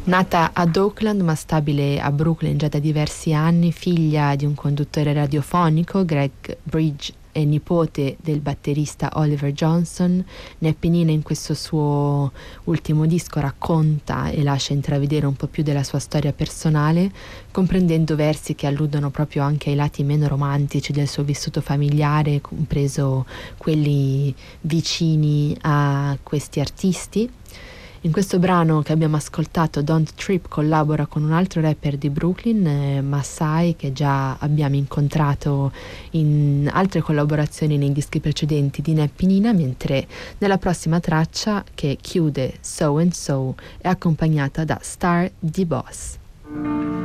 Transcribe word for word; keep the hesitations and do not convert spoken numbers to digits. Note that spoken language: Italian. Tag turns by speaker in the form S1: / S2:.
S1: Nata ad Oakland ma stabile a Brooklyn già da diversi anni, figlia di un conduttore radiofonico, Greg Bridge, e nipote del batterista Oliver Johnson, Neppi Nina in questo suo ultimo disco racconta e lascia intravedere un po' più della sua storia personale, comprendendo versi che alludono proprio anche ai lati meno romantici del suo vissuto familiare, compreso quelli vicini a questi artisti. In questo brano che abbiamo ascoltato, Don't Trip collabora con un altro rapper di Brooklyn, eh, Massai, che già abbiamo incontrato in altre collaborazioni nei dischi precedenti di Neppi Nina, mentre nella prossima traccia, che chiude So and So, è accompagnata da Star D Boss.